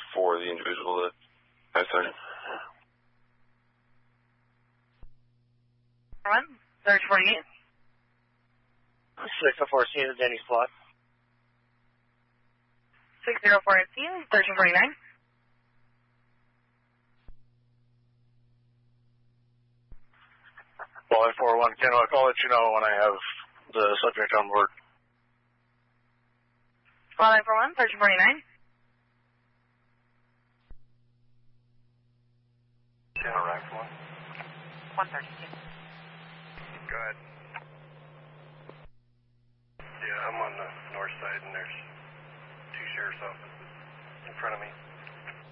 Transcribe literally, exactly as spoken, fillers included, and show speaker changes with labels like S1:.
S1: for the individual that has sergeant.
S2: One, search forty-eight.
S3: six oh four C is Denny's plot.
S2: six oh four C, thirteen forty-nine.
S3: Well, four one Kennewick, I'll let you know when I have the subject on board.
S2: Well, four one, thirteen forty-nine.
S3: Interact one.
S2: one thirty-two.
S3: Go ahead. Yeah, I'm on the north side and there's two sheriff's offices in front of me.